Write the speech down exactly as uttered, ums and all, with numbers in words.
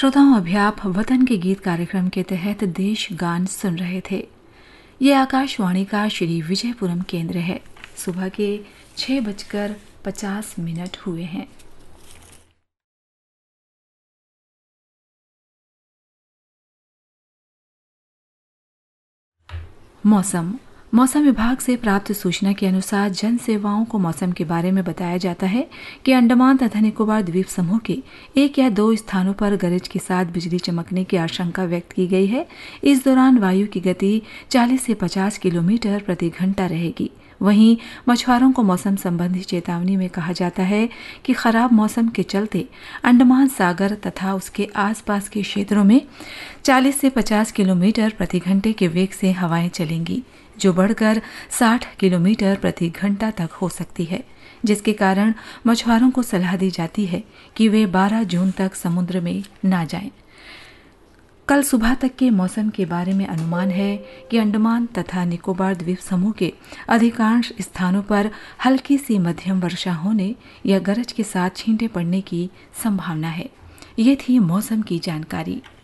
श्रोताओं, अभी आप वतन के गीत कार्यक्रम के तहत देश गान सुन रहे थे। ये आकाशवाणी का श्री विजयपुरम केंद्र है। सुबह के छह बजकर पचास मिनट हुए हैं। मौसम मौसम विभाग से प्राप्त सूचना के अनुसार जन सेवाओं को मौसम के बारे में बताया जाता है कि अंडमान तथा निकोबार द्वीप समूह के एक या दो स्थानों पर गरज के साथ बिजली चमकने की आशंका व्यक्त की गई है। इस दौरान वायु की गति चालीस से पचास किलोमीटर प्रति घंटा रहेगी। वहीं मछुआरों को मौसम संबंधी चेतावनी में कहा जाता है कि खराब मौसम के चलते अंडमान सागर तथा उसके आसपास के क्षेत्रों में चालीस से पचास किलोमीटर प्रति घंटे के वेग से हवाएं चलेंगी, जो बढ़कर साठ किलोमीटर प्रति घंटा तक हो सकती है, जिसके कारण मछुआरों को सलाह दी जाती है कि वे बारह जून तक समुद्र में ना जाएं। कल सुबह तक के मौसम के बारे में अनुमान है कि अंडमान तथा निकोबार द्वीप समूह के अधिकांश स्थानों पर हल्की सी मध्यम वर्षा होने या गरज के साथ छींटे पड़ने की संभावना है। ये थी मौसम की जानकारी।